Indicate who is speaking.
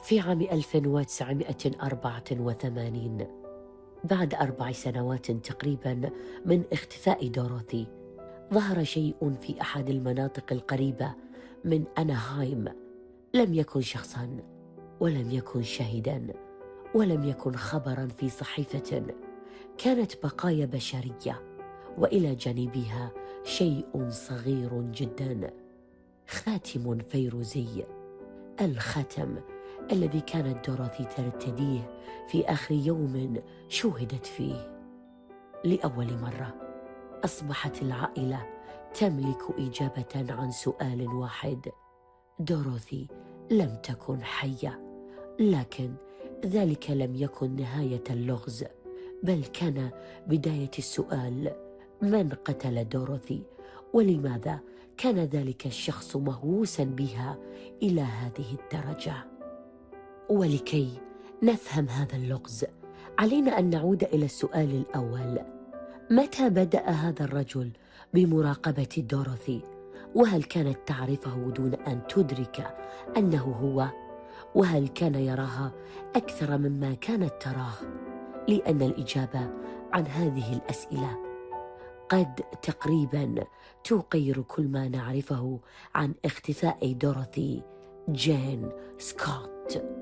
Speaker 1: في عام 1984، بعد 4 سنوات تقريبا من اختفاء دوروثي، ظهر شيء في أحد المناطق القريبة من أناهايم. لم يكن شخصا، ولم يكن شاهدا، ولم يكن خبرا في صحيفة. كانت بقايا بشرية، وإلى جانبها شيء صغير جدا: خاتم فيروزي. الخاتم الذي كانت دوروثي ترتديه في آخر يوم شوهدت فيه. لأول مرة أصبحت العائلة تملك إجابة عن سؤال واحد: دوروثي لم تكن حية. لكن ذلك لم يكن نهاية اللغز، بل كان بداية السؤال: من قتل دوروثي؟ ولماذا كان ذلك الشخص مهووسا بها إلى هذه الدرجة؟ ولكي نفهم هذا اللغز، علينا أن نعود إلى السؤال الأول: متى بدأ هذا الرجل بمراقبة دوروثي؟ وهل كانت تعرفه دون أن تدرك أنه هو؟ وهل كان يراها أكثر مما كانت تراه؟ لأن الإجابة عن هذه الأسئلة قد تقريبا تغير كل ما نعرفه عن اختفاء دوروثي جين سكوت.